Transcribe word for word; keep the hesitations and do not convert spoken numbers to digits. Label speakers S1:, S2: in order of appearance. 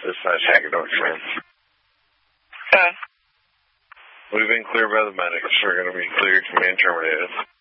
S1: Dispatch Hacker, don't you, man?
S2: Okay.
S1: We've been cleared by the medics. We're going to be cleared from being terminated.